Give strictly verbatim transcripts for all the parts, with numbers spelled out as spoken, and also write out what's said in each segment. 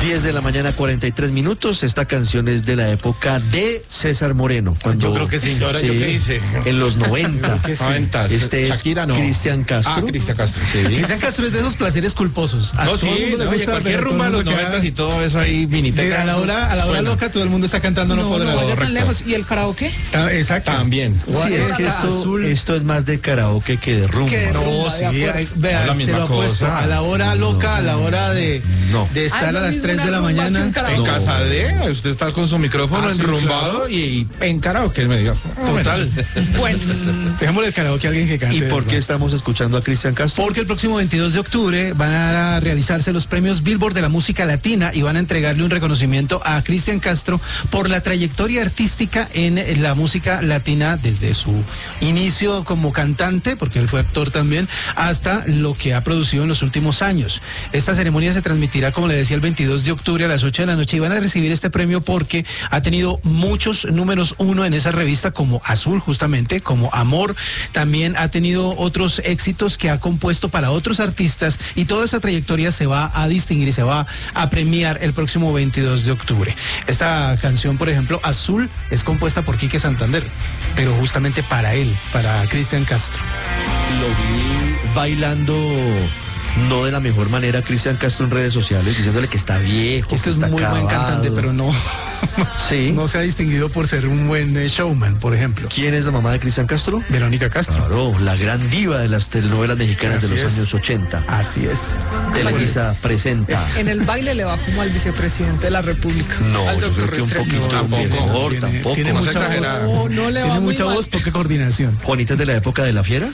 diez de la mañana, cuarenta y tres minutos. Esta canción es de la época de César Moreno. Cuando, yo creo que sí. sí, Ahora yo qué hice. En los noventa. Sí. Este es Shakira, no. Cristian Castro. Ah, Cristian Castro. Sí. Cristian Castro es de esos placeres culposos. A No, todo sí, el mundo le no, gusta, cualquier pero rumba de todo los el mundo noventas queda- y todo eso ahí, viniteca. de- a la hora, a la hora suena. loca todo el mundo está cantando no, No, podrá. no vaya tan correcto. lejos. ¿Y el karaoke? Ta- Exacto. También. Sí, es que esto, Azul. esto es más de karaoke que de rumba. Que de No, rumba, sí, de acuerdo. hay- No es vea, la se misma lo apuesto. cosa. A la hora loca, a la hora de, No. de estar Ah, a lo las mismo tres una de la rumba que un mañana. karaoke. En No. casa de, usted está con su micrófono Ah, sí, enrumbado claro. y en karaoke me diga. Total. Bueno, Dejémosle el karaoke a alguien que cante. ¿Y de por qué verdad. estamos escuchando a Cristian Castro? Porque el próximo veintidós de octubre van a realizarse los premios Billboard de la música latina y van a entregarle un reconocimiento a Cristian Castro por la trayectoria artística en la música latina desde su inicio como cantante, porque él fue actor también, hasta lo que ha producido en los últimos años. Esta ceremonia se transmitirá, como le decía, el veintidós de octubre a las ocho de la noche y van a recibir este premio porque ha tenido muchos números uno en esa revista, como Azul, justamente, como Amor. También ha tenido otros éxitos que ha compuesto para otros artistas y toda esa trayectoria se va a distinguir y se va a premiar el próximo veintidós de octubre. Esta canción, por ejemplo, Azul, es compuesta por Quique Santander, pero justamente para él, para Cristian Castro. Lo vi bailando no de la mejor manera Cristian Castro en redes sociales, diciéndole que está viejo, Es que es está muy buen acabado. cantante, pero no, Sí. no se ha distinguido por ser un buen eh, showman, por ejemplo. ¿Quién es la mamá de Cristian Castro? Verónica Castro. Claro, la gran diva de las telenovelas mexicanas Así de los es. años ochenta. Así es. Televisa presenta. en el baile le va como al vicepresidente de la República. No, al yo doctor creo que un Restrepo. poquito Tampoco. mejor, Tiene- tampoco. tiene No se mucha exagera. voz. No, no le va Tiene muy mucha mal. voz, poca coordinación. Juanita es de la época de La Fiera.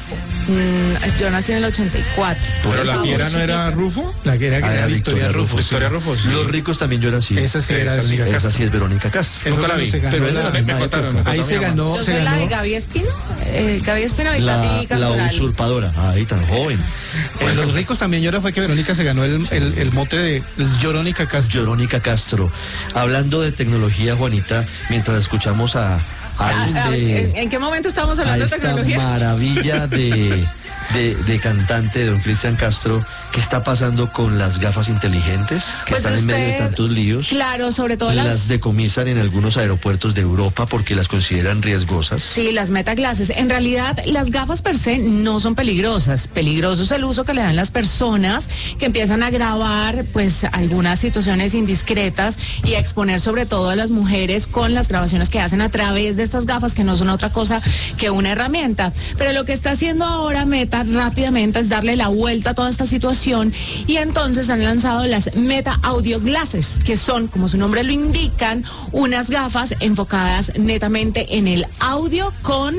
Mm, yo nací en el ochenta y cuatro. Pero la Ah, fiera muy no era chiquita. Rufo. La que era, que Ah, era era Victoria, Victoria Rufo. Victoria Rufo, sí. Los ricos también yo era así. Esa sí era Esa sí, Verónica Esa Castro. sí es Verónica Castro. Él Nunca la vi, se ganó pero es de la la- misma me contaron, época. me Ahí contó se mi mamá. ganó, Yo se soy la de ganó. Gaby Espino, eh, Gaby Espino y La, Tati la Cantoral. usurpadora. Ahí tan joven. En Los Ricos también llora fue que Verónica se ganó el, el, el mote de Llorónica Castro. Verónica Castro. Hablando de tecnología, Juanita, mientras escuchamos a, a Ah, este- ah, ¿en, en qué momento estamos a hablando de esta tecnología? maravilla de, de, de cantante de don Cristian Castro, ¿qué está pasando con las gafas inteligentes que Pues están en medio de usted- tantos líos? Claro, sobre todo Las las... decomisan en algunos aeropuertos de Europa porque las consideran riesgosas. Sí, las metaglasses. En realidad, las gafas per se no son peligrosas. Peligroso es el uso que le dan las personas que empiezan a grabar, pues, algunas situaciones indiscretas y a exponer sobre todo a las mujeres con las grabaciones que hacen a través de estas gafas, que no son otra cosa que una herramienta. Pero lo que está haciendo ahora Meta rápidamente es darle la vuelta a toda esta situación y entonces han lanzado las Meta Audio Glasses, que son, como su nombre lo indican, unas gafas enfocadas netamente en el audio con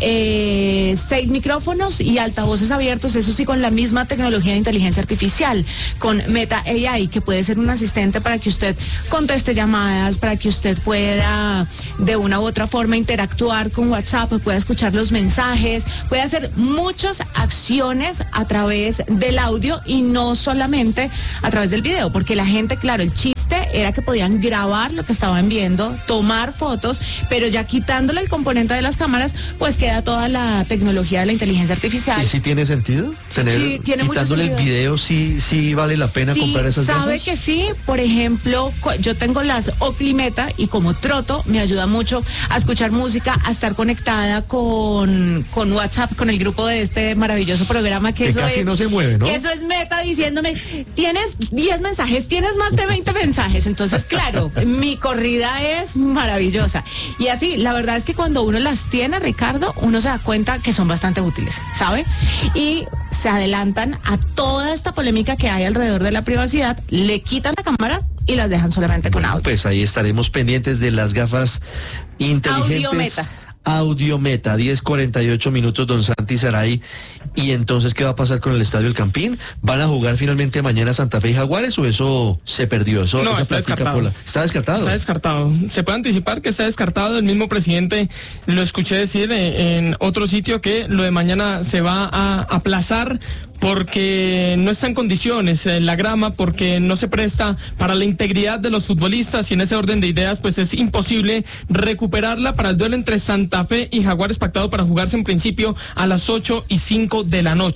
eh, seis micrófonos y altavoces abiertos, eso sí, con la misma tecnología de inteligencia artificial, con Meta A I, que puede ser un asistente para que usted conteste llamadas, para que usted pueda de una u otra forma interactuar con WhatsApp, pueda escuchar los mensajes, puede hacer muchas acciones a través del audio y no solamente a través del video, porque la gente, claro, el chiste era que podían grabar lo que estaban viendo, tomar fotos, pero ya quitándole el componente de las cámaras, pues queda toda la tecnología de la inteligencia artificial. ¿Y si tiene sentido? Tener, Sí, tiene mucho quitándole el sentido. video, sí, sí vale la pena Sí, comprar esas sabe gafas. que sí. Por ejemplo, cu- yo tengo las Oakley Meta y como troto me ayuda mucho a escuchar música, a estar conectada con, con WhatsApp, con el grupo de este maravilloso programa que, Que eso casi es, no se mueve, ¿no? que eso es Meta diciéndome, tienes diez mensajes, tienes más de veinte mensajes. Entonces, claro, mi corrida es maravillosa. Y así, la verdad es que cuando uno las tiene, Ricardo, uno se da cuenta que son bastante útiles, ¿sabe? Y se adelantan a toda esta polémica que hay alrededor de la privacidad, le quitan la cámara y las dejan solamente con audio. Pues ahí estaremos pendientes de las gafas inteligentes. Audiometa. Audiometa, diez cuarenta y ocho minutos, don Santi Saray. ¿Y entonces qué va a pasar con el Estadio El Campín? ¿Van a jugar finalmente mañana Santa Fe y Jaguares o eso se perdió? Eso, No, esa está plática descartado. por la- ¿Está descartado? Está descartado. Se puede anticipar que está descartado. El mismo presidente lo escuché decir eh, en otro sitio que lo de mañana se va a aplazar porque no está en condiciones eh, la grama, porque no se presta para la integridad de los futbolistas y en ese orden de ideas pues es imposible recuperarla para el duelo entre Santa Fe y Jaguares pactado para jugarse en principio a las ocho y cinco de la noche.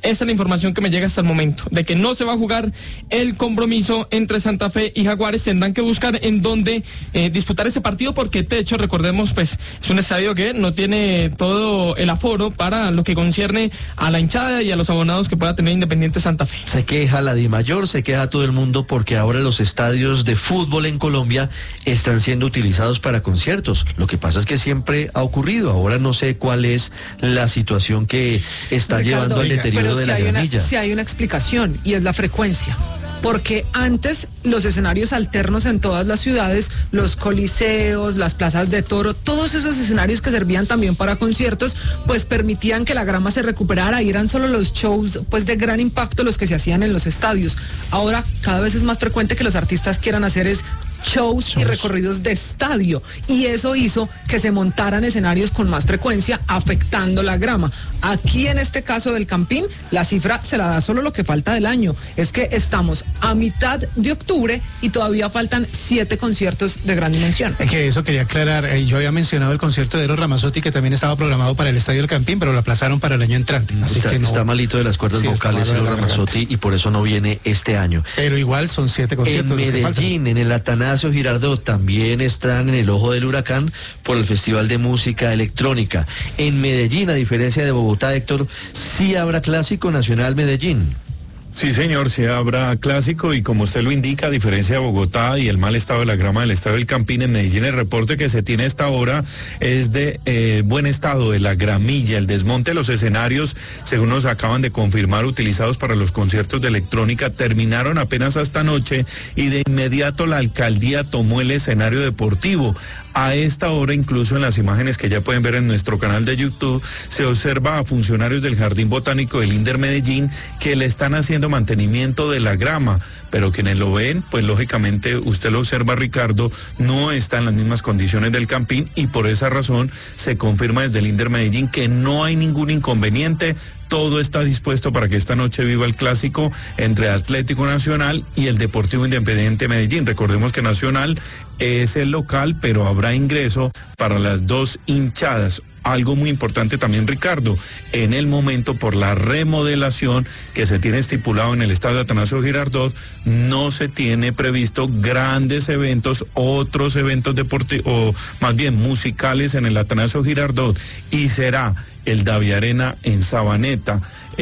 esa es la información que me llega hasta el momento, de que no se va a jugar el compromiso entre Santa Fe y Jaguares. Tendrán que buscar en dónde eh, disputar ese partido, porque de hecho, recordemos, pues es un estadio que no tiene todo el aforo para lo que concierne a la hinchada y a los abonados que pueda tener Independiente Santa Fe. Se queja la DIMAYOR, se queja todo el mundo porque ahora los estadios de fútbol en Colombia están siendo utilizados para conciertos. Lo que pasa es que siempre ha ocurrido. Ahora no sé cuál es la situación que está Ricardo, llevando al oiga, deterioro pero de si la hay una, gramilla. si hay una explicación, y es la frecuencia. Porque antes los escenarios alternos en todas las ciudades, los coliseos, las plazas de toro, todos esos escenarios que servían también para conciertos, pues permitían que la grama se recuperara y eran solo los shows pues de gran impacto los que se hacían en los estadios. Ahora cada vez es más frecuente que los artistas quieran hacer es Shows, shows y recorridos de estadio, y eso hizo que se montaran escenarios con más frecuencia, afectando la grama. Aquí en este caso del Campín, la cifra se la da solo lo que falta del año, es que estamos a mitad de octubre y todavía faltan siete conciertos de gran dimensión. Es que eso quería aclarar, eh, yo había mencionado el concierto de Eros Ramazzotti, que también estaba programado para el Estadio del Campín, pero lo aplazaron para el año entrante, así está, que no. está malito de las cuerdas Sí, vocales Eros Eros Ramazzotti, y por eso no viene este año. Pero igual son siete conciertos. En los que Medellín, faltan. en el Atanasio Girardot, también están en el ojo del huracán por el Festival de Música Electrónica. En Medellín, a diferencia de Bogotá, Héctor, sí habrá Clásico Nacional Medellín. Sí, señor, se habrá clásico, y como usted lo indica, a diferencia de Bogotá y el mal estado de la grama del Estadio del Campín, en Medellín el reporte que se tiene a esta hora es de eh, buen estado de la gramilla. El desmonte de los escenarios, según nos acaban de confirmar, utilizados para los conciertos de electrónica, terminaron apenas esta noche, y de inmediato la alcaldía tomó el escenario deportivo. A esta hora, incluso en las imágenes que ya pueden ver en nuestro canal de YouTube, se observa a funcionarios del Jardín Botánico del INDER Medellín que le están haciendo mantenimiento de la grama, pero quienes lo ven, pues lógicamente usted lo observa, Ricardo, no está en las mismas condiciones del Campín, y por esa razón se confirma desde el INDER Medellín que no hay ningún inconveniente. Todo está dispuesto para que esta noche viva el clásico entre Atlético Nacional y el Deportivo Independiente Medellín. Recordemos que Nacional es el local, pero habrá ingreso para las dos hinchadas. Algo muy importante también, Ricardo, en el momento, por la remodelación que se tiene estipulado en el Estadio Atanasio Girardot, no se tiene previsto grandes eventos, otros eventos deportivos, o más bien musicales en el Atanasio Girardot, y será el Davi Arena en Sabaneta,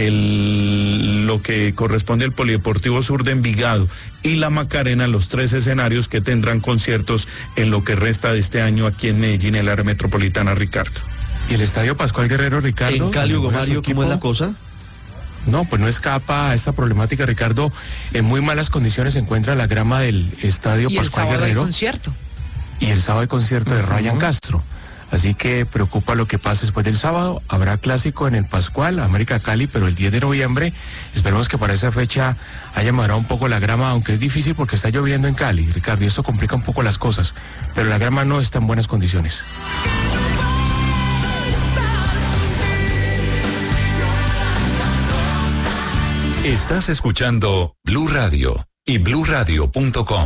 el, lo que corresponde al Polideportivo Sur de Envigado y la Macarena, los tres escenarios que tendrán conciertos en lo que resta de este año aquí en Medellín, en el área metropolitana, Ricardo. ¿Y el Estadio Pascual Guerrero, Ricardo? En Cali, Hugo Mario, ¿cómo es la cosa? No, pues no escapa a esta problemática, Ricardo. En muy malas condiciones se encuentra la grama del Estadio Y Pascual el sábado Guerrero. hay concierto. Y el sábado hay concierto de Ryan Castro. Así que preocupa lo que pase después del sábado. Habrá clásico en el Pascual, América Cali, pero el diez de noviembre. Esperemos que para esa fecha haya mejorado un poco la grama, aunque es difícil porque está lloviendo en Cali, Ricardo, y esto complica un poco las cosas. Pero la grama no está en buenas condiciones. Estás escuchando Blue Radio y blue radio punto com.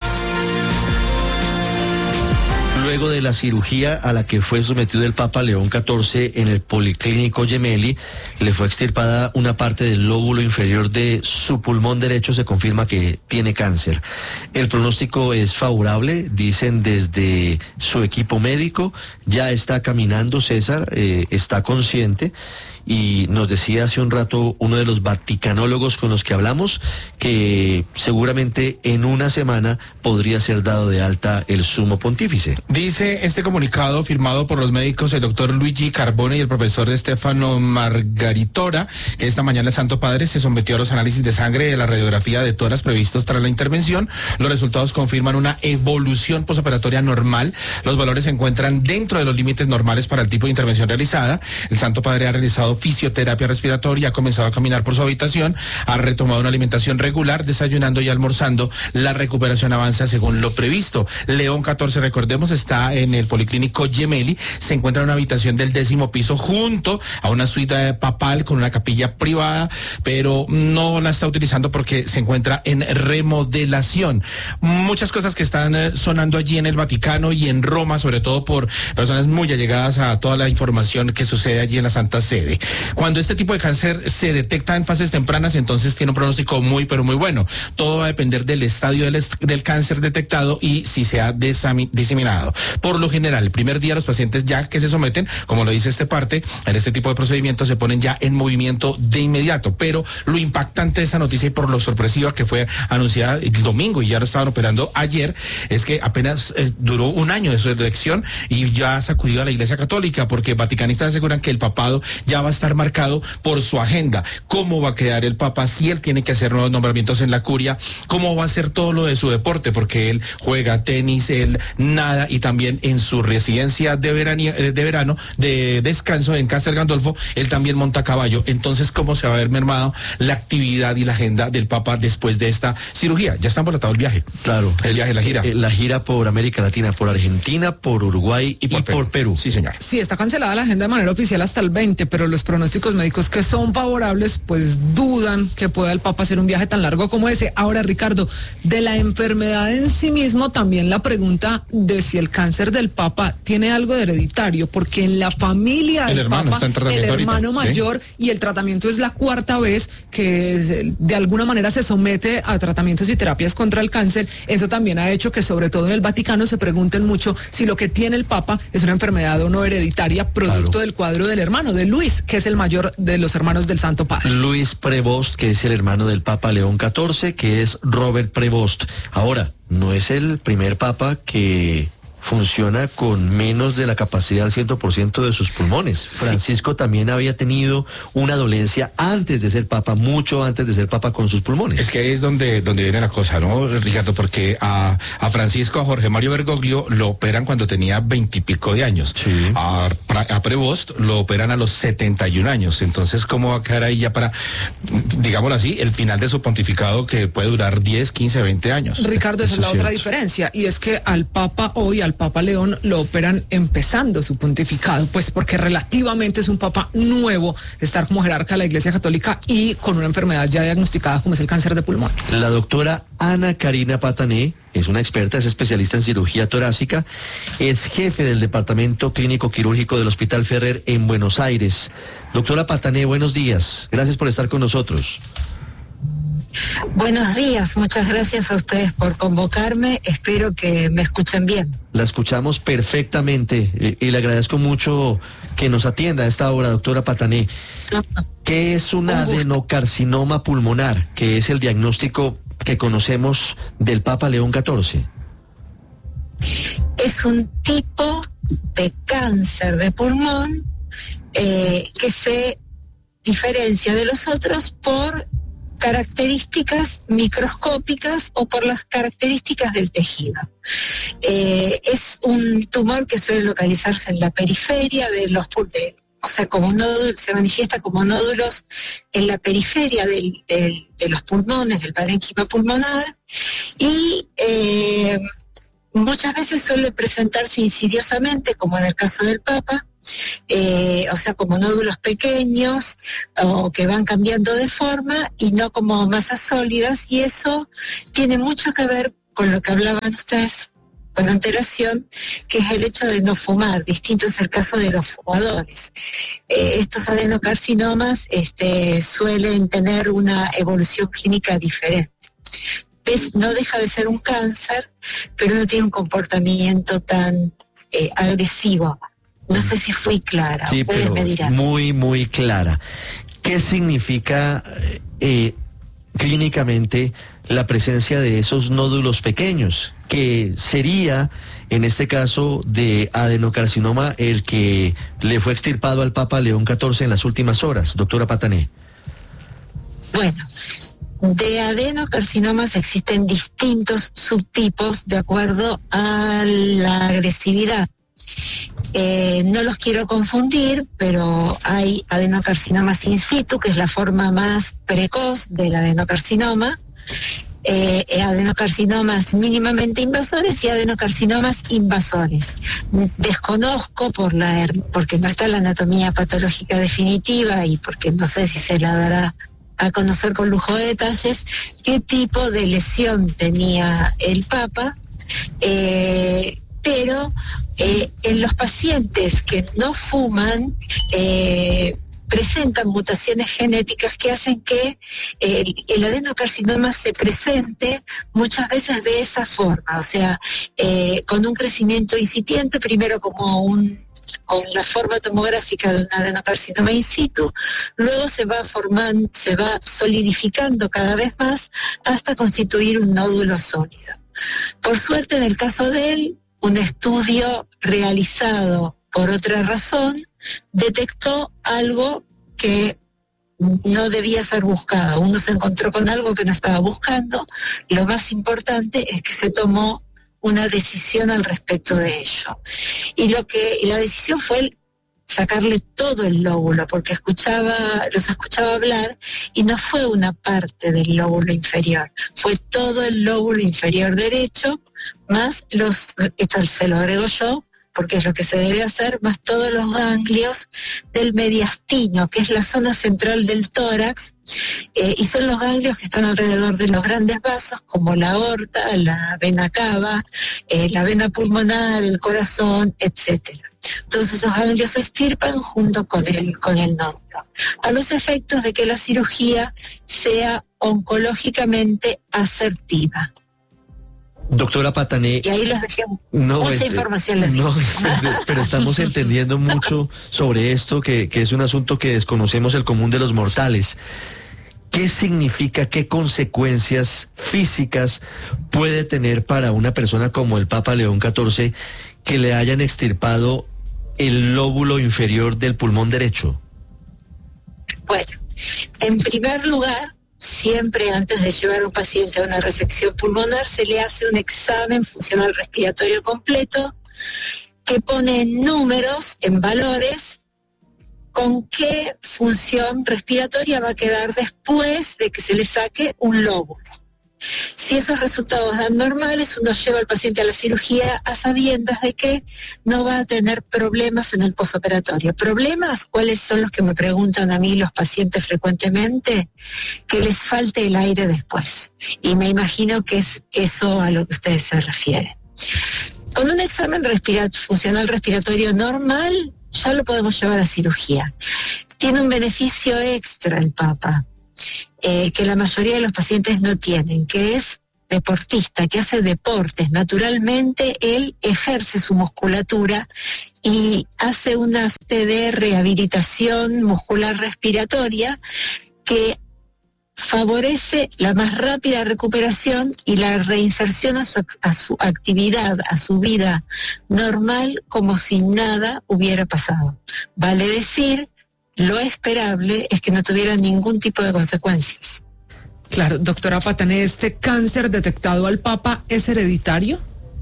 Luego de la cirugía a la que fue sometido el Papa León catorce en el Policlínico Gemelli, le fue extirpada una parte del lóbulo inferior de su pulmón derecho. Se confirma que tiene cáncer. El pronóstico es favorable, dicen desde su equipo médico. Ya está caminando, César, eh, está consciente. Y nos decía hace un rato uno de los vaticanólogos con los que hablamos que seguramente en una semana podría ser dado de alta el sumo pontífice. Dice este comunicado firmado por los médicos el doctor Luigi Carbone y el profesor Stefano Margaritora, que esta mañana el Santo Padre se sometió a los análisis de sangre de la radiografía de toras previstos tras la intervención. Los resultados confirman una evolución posoperatoria normal. Los valores se encuentran dentro de los límites normales para el tipo de intervención realizada. El Santo Padre ha realizado fisioterapia respiratoria, ha comenzado a caminar por su habitación, ha retomado una alimentación regular, desayunando y almorzando. La recuperación avanza según lo previsto. León catorce, recordemos, está en el Policlínico Gemelli, se encuentra en una habitación del décimo piso junto a una suite papal con una capilla privada, pero no la está utilizando porque se encuentra en remodelación. Muchas cosas que están eh, sonando allí en el Vaticano y en Roma, sobre todo por personas muy allegadas a toda la información que sucede allí en la Santa Sede. Cuando este tipo de cáncer se detecta en fases tempranas, entonces tiene un pronóstico muy, pero muy bueno. Todo va a depender del estadio del, del cáncer detectado y si se ha diseminado. Por lo general, el primer día los pacientes ya que se someten, como lo dice este parte, en este tipo de procedimientos se ponen ya en movimiento de inmediato. Pero lo impactante de esta noticia y por lo sorpresiva que fue anunciada el domingo y ya lo estaban operando ayer, es que apenas eh, duró un año de su elección y ya ha sacudido a la Iglesia Católica, porque vaticanistas aseguran que el papado ya va a estar marcado por su agenda. ¿Cómo va a quedar el Papa si él tiene que hacer nuevos nombramientos en la curia? ¿Cómo va a hacer todo lo de su deporte? Porque él juega tenis, él nada, y también en su residencia de, verani- de verano, de descanso en Castel Gandolfo, él también monta caballo. Entonces, ¿cómo se va a ver mermado la actividad y la agenda del Papa después de esta cirugía? Ya está embolatado el viaje. Claro. El viaje, la gira. Eh, La gira por América Latina, por Argentina, por Uruguay y por, y Perú. por Perú. Sí, señor. Sí, está cancelada la agenda de manera oficial hasta el veinte, pero los pronósticos médicos que son favorables, pues dudan que pueda el Papa hacer un viaje tan largo como ese. Ahora, Ricardo, de la enfermedad en sí mismo, también la pregunta de si el cáncer del Papa tiene algo de hereditario, porque en la familia del el hermano Papa, está en tratamiento el hermano ahorita, mayor, ¿sí? Y el tratamiento es la cuarta vez que de alguna manera se somete a tratamientos y terapias contra el cáncer. Eso también ha hecho que, sobre todo en el Vaticano, se pregunten mucho si lo que tiene el Papa es una enfermedad o no hereditaria, producto claro. del cuadro del hermano, de Luis, que es el mayor de los hermanos del Santo Padre. Luis Prevost, que es el hermano del Papa León catorce, que es Robert Prevost. Ahora, no es el primer Papa que funciona con menos de la capacidad al cien por ciento de sus pulmones. Sí. Francisco también había tenido una dolencia antes de ser Papa, mucho antes de ser Papa con sus pulmones. Es que ahí es donde, donde viene la cosa, ¿no, Ricardo? Porque a, a Francisco, a Jorge Mario Bergoglio, lo operan cuando tenía veintipico de años. Sí. A, a Prevost lo operan a los setenta y un años. Entonces, ¿cómo va a quedar ahí ya para, digámoslo así, el final de su pontificado que puede durar diez, quince, veinte años? Ricardo, esa Eso es la es otra cierto. diferencia, y es que al Papa hoy, al Papa León, lo operan empezando su pontificado, pues porque relativamente es un Papa nuevo estar como jerarca de la Iglesia Católica y con una enfermedad ya diagnosticada como es el cáncer de pulmón. La doctora Ana Karina Patané es una experta, es especialista en cirugía torácica, es jefe del Departamento Clínico Quirúrgico del Hospital Ferrer en Buenos Aires. Doctora Patané, buenos días. Gracias por estar con nosotros. Buenos días, muchas gracias a ustedes por convocarme, espero que me escuchen bien. La escuchamos perfectamente y, y le agradezco mucho que nos atienda a esta hora, doctora Patané. ¿Qué es un, un adenocarcinoma pulmonar? ¿Qué es el diagnóstico que conocemos del Papa León catorce? Es un tipo de cáncer de pulmón eh, que se diferencia de los otros por características microscópicas o por las características del tejido. Eh, es un tumor que suele localizarse en la periferia de los pulmones, o sea, como nódulo, se manifiesta como nódulos en la periferia del, del, de los pulmones, del parénquima pulmonar, y eh, muchas veces suele presentarse insidiosamente, como en el caso del Papa, Eh, o sea, como nódulos pequeños o que van cambiando de forma y no como masas sólidas, y eso tiene mucho que ver con lo que hablaban ustedes con antelación, que es el hecho de no fumar. Distinto es el caso de los fumadores. Eh, estos adenocarcinomas este, suelen tener una evolución clínica diferente. ¿Ves? No deja de ser un cáncer, pero no tiene un comportamiento tan eh, agresivo. No sé si fui clara. Sí, pero me dirán. muy, muy clara. ¿Qué significa eh, clínicamente la presencia de esos nódulos pequeños? Que sería, en este caso de adenocarcinoma, el que le fue extirpado al Papa León catorce en las últimas horas, doctora Patané. Bueno, de adenocarcinomas existen distintos subtipos de acuerdo a la agresividad. Eh, no los quiero confundir, pero hay adenocarcinomas in situ, que es la forma más precoz del adenocarcinoma. eh, adenocarcinomas mínimamente invasores y adenocarcinomas invasores. Desconozco por la porque no está la anatomía patológica definitiva y porque no sé si se la dará a conocer con lujo de detalles qué tipo de lesión tenía el Papa, eh, pero eh, en los pacientes que no fuman eh, presentan mutaciones genéticas que hacen que eh, el adenocarcinoma se presente muchas veces de esa forma, o sea, eh, con un crecimiento incipiente, primero como un con la forma tomográfica de un adenocarcinoma in situ, luego se va formando, se va solidificando cada vez más hasta constituir un nódulo sólido. Por suerte, en el caso de él, un estudio realizado por otra razón detectó algo que no debía ser buscado. Uno se encontró con algo que no estaba buscando. Lo más importante es que se tomó una decisión al respecto de ello. Y lo que y la decisión fue sacarle todo el lóbulo, porque escuchaba, los escuchaba hablar y no fue una parte del lóbulo inferior, fue todo el lóbulo inferior derecho, más los, esto se lo agrego yo, porque es lo que se debe hacer, más todos los ganglios del mediastino, que es la zona central del tórax, eh, y son los ganglios que están alrededor de los grandes vasos, como la aorta, la vena cava, eh, la vena pulmonar, el corazón, etcétera. Entonces esos ganglios se extirpan junto con el, con el nódulo, a los efectos de que la cirugía sea oncológicamente asertiva. Doctora Patané. Y ahí les dejé no, mucha este, información. Les no, pero estamos entendiendo mucho sobre esto, que, que es un asunto que desconocemos el común de los mortales. ¿Qué significa, qué consecuencias físicas puede tener para una persona como el Papa León catorce que le hayan extirpado el lóbulo inferior del pulmón derecho? Bueno, en primer lugar, siempre antes de llevar a un paciente a una resección pulmonar se le hace un examen funcional respiratorio completo que pone en números, en valores, con qué función respiratoria va a quedar después de que se le saque un lóbulo. Si esos resultados dan normales, uno lleva al paciente a la cirugía a sabiendas de que no va a tener problemas en el posoperatorio. ¿Problemas? ¿Cuáles son los que me preguntan a mí los pacientes frecuentemente? Que les falte el aire después. Y me imagino que es eso a lo que ustedes se refieren. Con un examen respirat- funcional respiratorio normal, ya lo podemos llevar a cirugía. Tiene un beneficio extra el Papa, Eh, que la mayoría de los pacientes no tienen, que es deportista, que hace deportes. Naturalmente él ejerce su musculatura y hace una especie de rehabilitación muscular respiratoria que favorece la más rápida recuperación y la reinserción a su, a su actividad, a su vida normal, como si nada hubiera pasado. Vale decir, lo esperable es que no tuviera ningún tipo de consecuencias. Claro, doctora Patané, ¿este cáncer detectado al Papa es hereditario?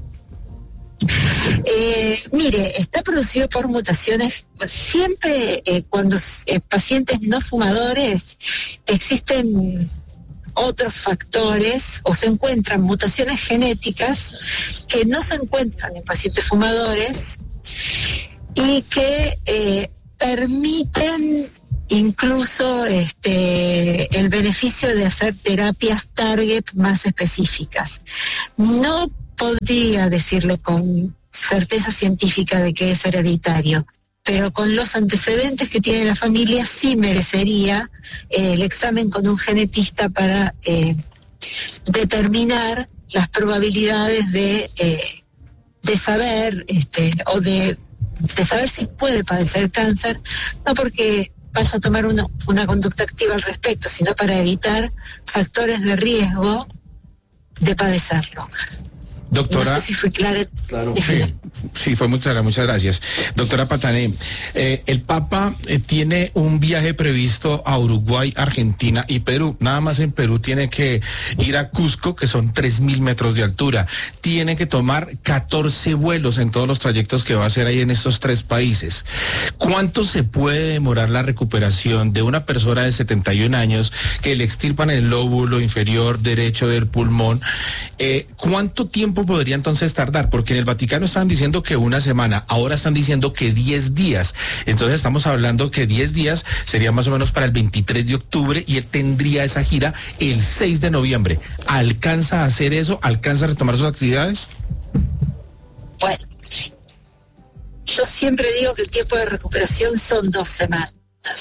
Eh, mire, está producido por mutaciones. Siempre eh, cuando eh, pacientes no fumadores existen otros factores o se encuentran mutaciones genéticas que no se encuentran en pacientes fumadores y que eh, permiten incluso este, el beneficio de hacer terapias target más específicas. No podría decirle con certeza científica de que es hereditario, pero con los antecedentes que tiene la familia sí merecería eh, el examen con un genetista para eh, determinar las probabilidades de, eh, de saber este, o de de saber si puede padecer cáncer, no porque vaya a tomar una, una conducta activa al respecto, sino para evitar factores de riesgo de padecerlo. Doctora, no sé si fui clara. Claro, sí. Sí, fue muy clara, muchas gracias. Doctora Patané, eh, el Papa eh, tiene un viaje previsto a Uruguay, Argentina y Perú. Nada más en Perú tiene que ir a Cusco, que son tres mil metros de altura. Tiene que tomar catorce vuelos en todos los trayectos que va a hacer ahí en estos tres países. ¿Cuánto se puede demorar la recuperación de una persona de setenta y un años que le extirpan el lóbulo inferior derecho del pulmón? Eh, ¿Cuánto tiempo podría entonces tardar? Porque en el Vaticano están diciendo que una semana, ahora están diciendo que diez días. Entonces estamos hablando que diez días sería más o menos para el veintitrés de octubre y él tendría esa gira el seis de noviembre. ¿Alcanza a hacer eso? ¿Alcanza a retomar sus actividades? Bueno, yo siempre digo que el tiempo de recuperación son dos semanas.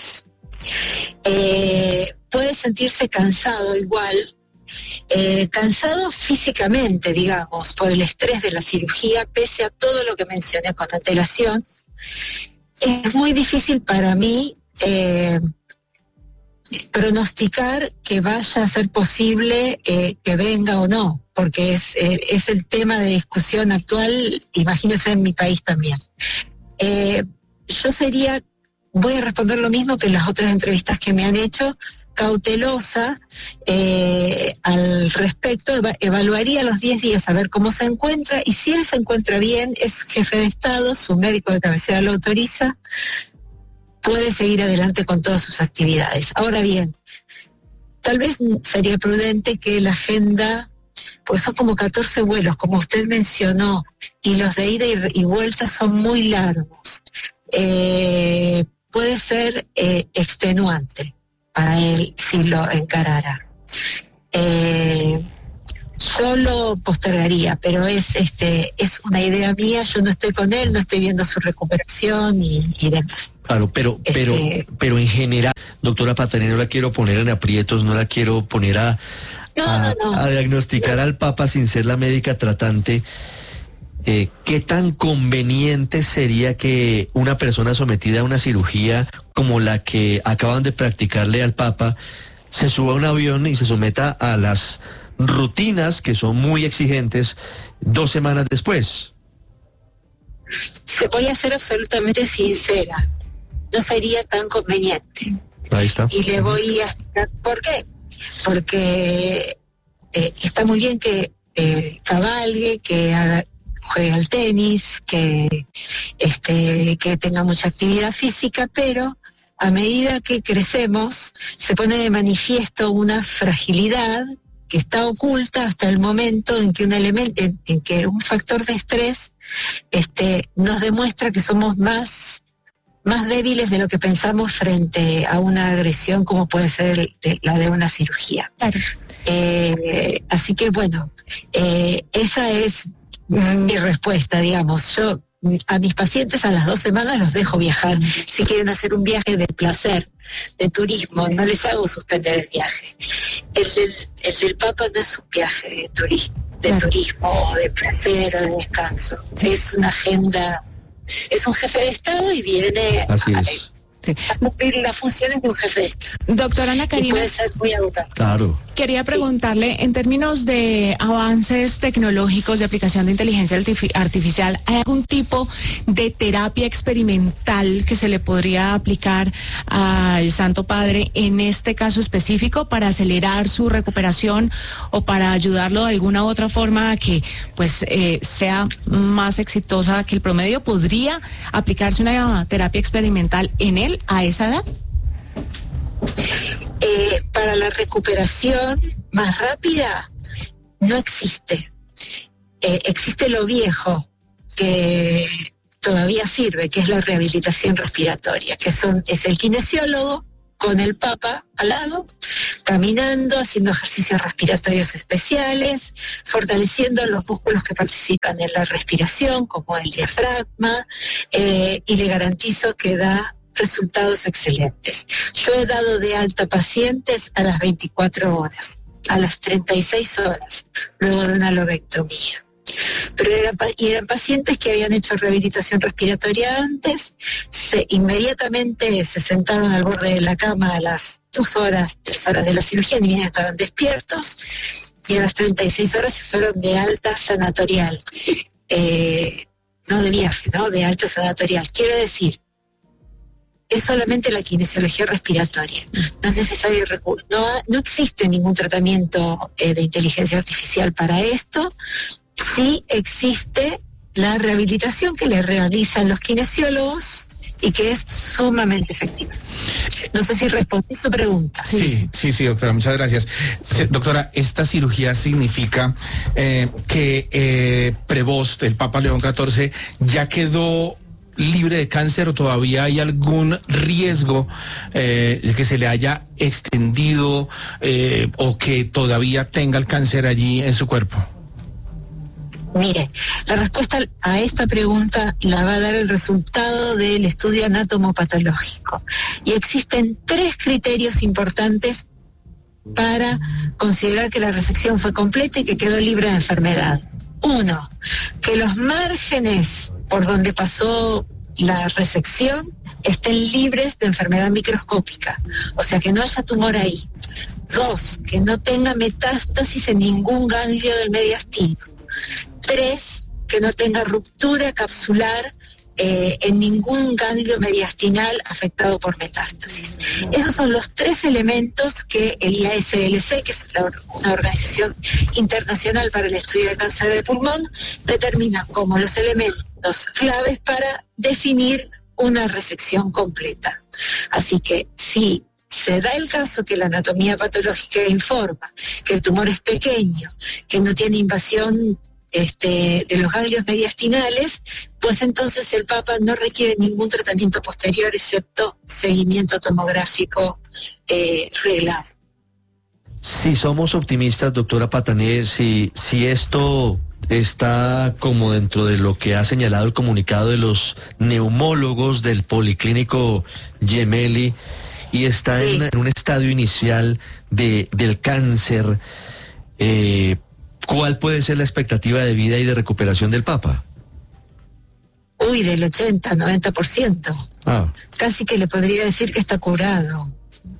Eh, puede sentirse cansado igual, Eh, cansado físicamente, digamos, por el estrés de la cirugía, pese a todo lo que mencioné con antelación. Es muy difícil para mí eh, pronosticar que vaya a ser posible eh, que venga o no, porque es, eh, es el tema de discusión actual, imagínense en mi país también. Eh, yo sería, voy a responder lo mismo que en las otras entrevistas que me han hecho, cautelosa eh, al respecto, eva- evaluaría los diez días a ver cómo se encuentra, y si él se encuentra bien, es jefe de Estado, su médico de cabecera lo autoriza, puede seguir adelante con todas sus actividades. Ahora bien, tal vez sería prudente que la agenda, pues son como catorce vuelos, como usted mencionó, y los de ida y, y vuelta son muy largos. Eh, puede ser eh, extenuante para él si lo encarara. Eh, yo lo postergaría, pero es este es una idea mía, yo no estoy con él, no estoy viendo su recuperación y, y demás. Claro, pero, pero, Este- pero en general, doctora Patané, no la quiero poner en aprietos, no la quiero poner a, No, a, no, no. a diagnosticar al Papa sin ser la médica tratante. Eh, ¿Qué tan conveniente sería que una persona sometida a una cirugía como la que acaban de practicarle al Papa se suba a un avión y se someta a las rutinas que son muy exigentes dos semanas después? Se voy a ser absolutamente sincera, no sería tan conveniente. Ahí está. Y le voy a explicar por qué. Porque eh, está muy bien que eh, cabalgue, que haga, juegue al tenis, que, este, que tenga mucha actividad física, pero a medida que crecemos se pone de manifiesto una fragilidad que está oculta hasta el momento en que un elemento, en, en que un factor de estrés este, nos demuestra que somos más más débiles de lo que pensamos frente a una agresión como puede ser de- la de una cirugía. Claro. Eh, así que bueno, eh, esa es mi respuesta, digamos. Yo a mis pacientes a las dos semanas los dejo viajar. Si quieren hacer un viaje de placer, de turismo, no les hago suspender el viaje. El del, el del Papa no es un viaje de turismo, de Claro. turismo o de placer o de descanso. Sí. Es una agenda. Es un jefe de Estado y viene Así a, es. Sí. a cumplir las funciones de un jefe de Estado. Doctora Ana Y Karina, puede ser muy agotador. Claro. quería preguntarle, en términos de avances tecnológicos de aplicación de inteligencia artifi- artificial, ¿hay algún tipo de terapia experimental que se le podría aplicar al Santo Padre en este caso específico para acelerar su recuperación o para ayudarlo de alguna u otra forma a que pues eh, sea más exitosa que el promedio? ¿Podría aplicarse una terapia experimental en él a esa edad? Eh, para la recuperación más rápida no existe. Eh, existe lo viejo que todavía sirve, que es la rehabilitación respiratoria, que son es el kinesiólogo con el Papa al lado, caminando, haciendo ejercicios respiratorios especiales, fortaleciendo los músculos que participan en la respiración, como el diafragma, eh, y le garantizo que da resultados excelentes. Yo he dado de alta pacientes a las veinticuatro horas, a las treinta y seis horas, luego de una lobectomía. Pero eran, pa- y eran pacientes que habían hecho rehabilitación respiratoria antes, se, inmediatamente se sentaron al borde de la cama a las dos horas, tres horas de la cirugía, ni bien estaban despiertos, y a las treinta y seis horas se fueron de alta sanatorial. Eh, no de viaje, ¿no? De alta sanatorial. Quiero decir, es solamente la kinesiología respiratoria. No es necesario recurso. No, no existe ningún tratamiento eh, de inteligencia artificial para esto. Sí existe la rehabilitación que le realizan los kinesiólogos y que es sumamente efectiva. No sé si respondí su pregunta. Sí, sí, sí, doctora, muchas gracias. Sí, doctora, esta cirugía significa eh, que eh, Prevost, el Papa León catorce, ya quedó libre de cáncer, o todavía hay algún riesgo eh, de que se le haya extendido eh, o que todavía tenga el cáncer allí en su cuerpo. Mire, la respuesta a esta pregunta la va a dar el resultado del estudio anatomopatológico. Y existen tres criterios importantes para considerar que la resección fue completa y que quedó libre de enfermedad. Uno, que los márgenes por donde pasó la resección estén libres de enfermedad microscópica, o sea, que no haya tumor ahí. Dos, que no tenga metástasis en ningún ganglio del mediastino. Tres, que no tenga ruptura capsular eh, en ningún ganglio mediastinal afectado por metástasis. Esos son los tres elementos que el I A S L C, que es una organización internacional para el estudio de cáncer de pulmón, determina como los elementos claves para definir una resección completa. Así que si se da el caso que la anatomía patológica informa que el tumor es pequeño, que no tiene invasión Este, de los ganglios mediastinales, pues entonces el Papa no requiere ningún tratamiento posterior excepto seguimiento tomográfico eh, reglado. Si somos optimistas, doctora Patané, si, si esto está como dentro de lo que ha señalado el comunicado de los neumólogos del Policlínico Gemelli y está sí. en, en un estadio inicial de, del cáncer, eh, ¿cuál puede ser la expectativa de vida y de recuperación del Papa? Uy, del ochenta, noventa por ciento. Ah. Casi que le podría decir que está curado.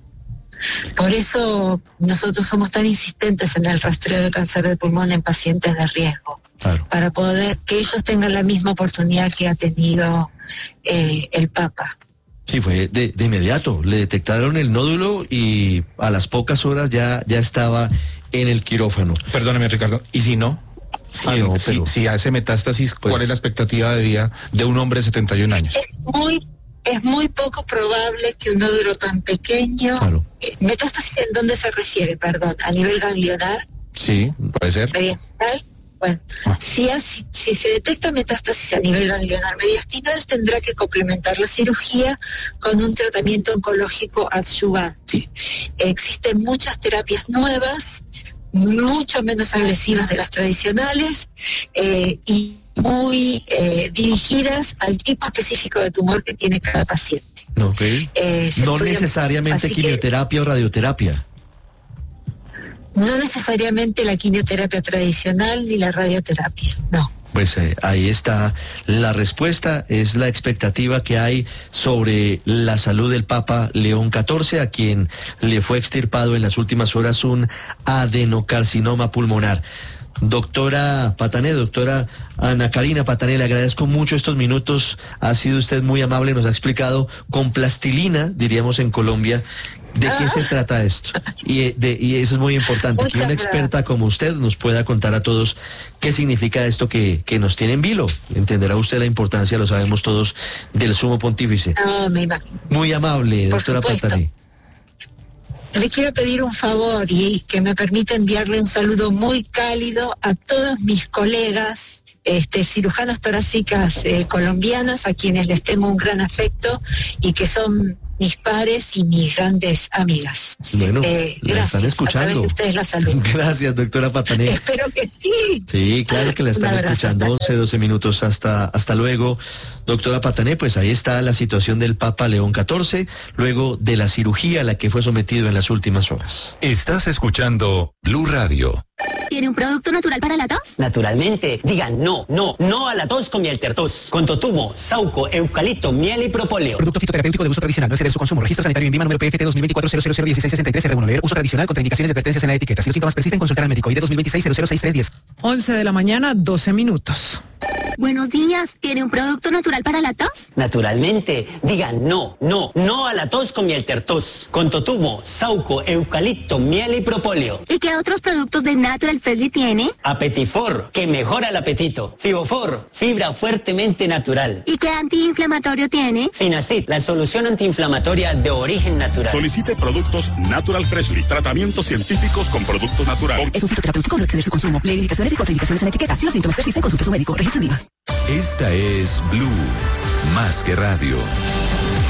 Por eso nosotros somos tan insistentes en el rastreo de cáncer de pulmón en pacientes de riesgo. Claro. Para poder que ellos tengan la misma oportunidad que ha tenido eh, el Papa. Sí, fue de, de inmediato. Le detectaron el nódulo y a las pocas horas ya, ya estaba en el quirófano. Perdóneme, Ricardo, ¿y si no? Si, ah, no, pero, si, si hace metástasis, ¿cuál pues, es la expectativa de vida de un hombre de setenta y un años? Es muy, es muy poco probable que un nódulo tan pequeño... Claro. Eh, ¿Metástasis en dónde se refiere, perdón? ¿A nivel ganglionar? Sí, puede ser. ¿Mediastinal? Bueno, ah. si, si, si se detecta metástasis a nivel ganglionar mediastinal, tendrá que complementar la cirugía con un tratamiento oncológico adyuvante. Existen muchas terapias nuevas, mucho menos agresivas de las tradicionales eh, y muy eh, dirigidas al tipo específico de tumor que tiene cada paciente. Okay. Eh, no necesariamente quimioterapia que, o radioterapia. No necesariamente la quimioterapia tradicional ni la radioterapia, no. Pues eh, ahí está la respuesta, es la expectativa que hay sobre la salud del Papa León catorce, a quien le fue extirpado en las últimas horas un adenocarcinoma pulmonar. Doctora Patané, doctora Ana Karina Patané, le agradezco mucho estos minutos, ha sido usted muy amable, nos ha explicado con plastilina, diríamos en Colombia, de qué se trata esto. Y, de, y eso es muy importante, Muchas que una experta gracias. como usted nos pueda contar a todos qué significa esto que, que nos tiene en vilo. Entenderá usted la importancia, lo sabemos todos, del sumo pontífice. No, me imagino. Muy amable, Por doctora supuesto. Patané. Le quiero pedir un favor y que me permita enviarle un saludo muy cálido a todos mis colegas este, cirujanas torácicas eh, colombianas, a quienes les tengo un gran afecto y que son mis pares y mis grandes amigas. Bueno, eh, la están escuchando. A través de ustedes la salud. Gracias, doctora Patané. Espero que sí. Sí, claro que la están escuchando. once, doce minutos hasta, hasta luego. Doctora Patané, pues ahí está la situación del Papa León catorce, luego de la cirugía a la que fue sometido en las últimas horas. Estás escuchando Blue Radio. ¿Tiene un producto natural para la tos? Naturalmente. Digan no, no, no a la tos con miel tertos. Con totumo, sauco, eucalipto, miel y propóleo. Producto fitoterapéutico de uso tradicional. No exceder su consumo. Registro sanitario INVIMA número P F T dos mil veinticuatro cero cero cero dieciséis sesenta y tres R uno. Leer uso tradicional con indicaciones de advertencias en la etiqueta. Si los síntomas persisten, consultar al médico. I D dos mil veintiséis cero cero seis tres diez. once de la mañana, doce minutos. Buenos días, ¿tiene un producto natural para la tos? Naturalmente, diga no, no, no a la tos con miel tertos. Con totumo, sauco, eucalipto, miel y propóleo. ¿Y qué otros productos de Natural Freshly tiene? Apetifor, que mejora el apetito. Fibofor, fibra fuertemente natural. ¿Y qué antiinflamatorio tiene? Finacid, la solución antiinflamatoria de origen natural. Solicite productos Natural Freshly, tratamientos científicos con productos naturales. Es un fitoterapéutico, no exceder su consumo. Lee indicaciones y contraindicaciones en etiqueta. Si los síntomas persisten, consulte a su médico. Registro en I V A. Esta es Blue, más que radio.